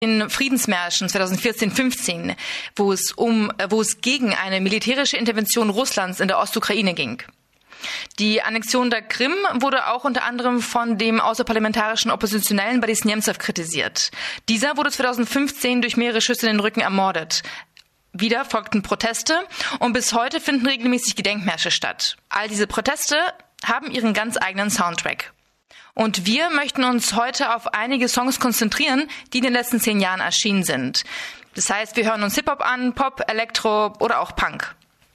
In Friedensmärschen 2014-15, wo es gegen eine militärische Intervention Russlands in der Ostukraine ging. Die Annexion der Krim wurde auch unter anderem von dem außerparlamentarischen Oppositionellen Boris Nemzow kritisiert. Dieser wurde 2015 durch mehrere Schüsse in den Rücken ermordet. Wieder folgten Proteste und bis heute finden regelmäßig Gedenkmärsche statt. All diese Proteste haben ihren ganz eigenen Soundtrack. Und wir möchten uns heute auf einige Songs konzentrieren, die in den letzten 10 Jahren erschienen sind. Das heißt, wir hören uns Hip-Hop an, Pop, Elektro oder auch Punk.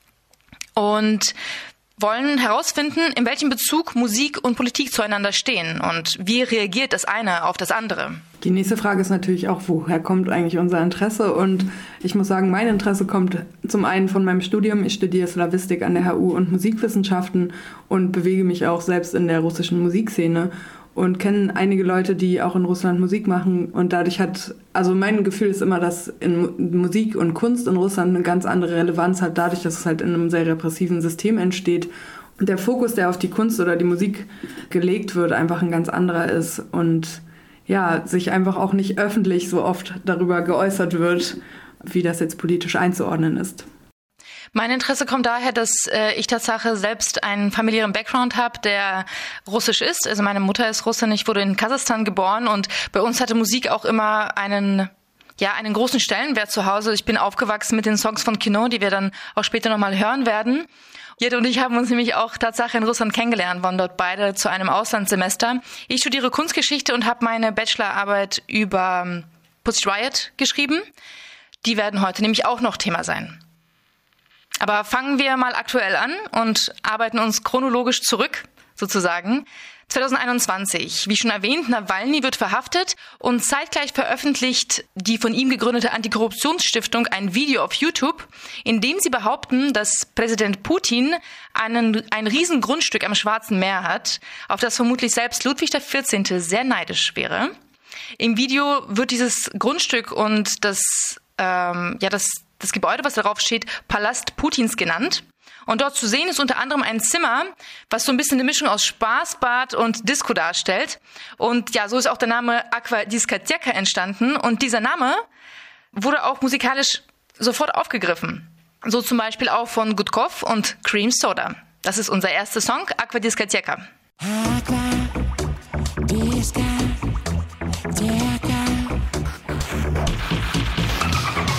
Und wollen herausfinden, in welchem Bezug Musik und Politik zueinander stehen und wie reagiert das eine auf das andere. Die nächste Frage ist natürlich auch, woher kommt eigentlich unser Interesse? Und ich muss sagen, mein Interesse kommt zum einen von meinem Studium. Ich studiere Slawistik an der HU und Musikwissenschaften und bewege mich auch selbst in der russischen Musikszene und kenne einige Leute, die auch in Russland Musik machen. Und dadurch mein Gefühl ist immer, dass in Musik und Kunst in Russland eine ganz andere Relevanz hat, dadurch, dass es halt in einem sehr repressiven System entsteht. Und der Fokus, der auf die Kunst oder die Musik gelegt wird, einfach ein ganz anderer ist. Und ja, sich einfach auch nicht öffentlich so oft darüber geäußert wird, wie das jetzt politisch einzuordnen ist. Mein Interesse kommt daher, dass ich Tatsache selbst einen familiären Background habe, der russisch ist. Also meine Mutter ist Russin, ich wurde in Kasachstan geboren und bei uns hatte Musik auch immer einen großen Stellenwert zu Hause. Ich bin aufgewachsen mit den Songs von Kino, die wir dann auch später nochmal hören werden. Jette und ich haben uns nämlich auch Tatsache in Russland kennengelernt, waren dort beide zu einem Auslandssemester. Ich studiere Kunstgeschichte und habe meine Bachelorarbeit über Pussy Riot geschrieben. Die werden heute nämlich auch noch Thema sein. Aber fangen wir mal aktuell an und arbeiten uns chronologisch zurück, sozusagen. 2021, wie schon erwähnt, Nawalny wird verhaftet und zeitgleich veröffentlicht die von ihm gegründete Antikorruptionsstiftung ein Video auf YouTube, in dem sie behaupten, dass Präsident Putin ein Riesengrundstück am Schwarzen Meer hat, auf das vermutlich selbst Ludwig XIV. Sehr neidisch wäre. Im Video wird dieses Grundstück und das Gebäude, was darauf steht, Palast Putins genannt. Und dort zu sehen ist unter anderem ein Zimmer, was so ein bisschen eine Mischung aus Spaßbad und Disco darstellt. Und ja, so ist auch der Name Aqua Discoteca entstanden. Und dieser Name wurde auch musikalisch sofort aufgegriffen. So zum Beispiel auch von Gudkov und Cream Soda. Das ist unser erster Song, Aqua Discoteca. Aqua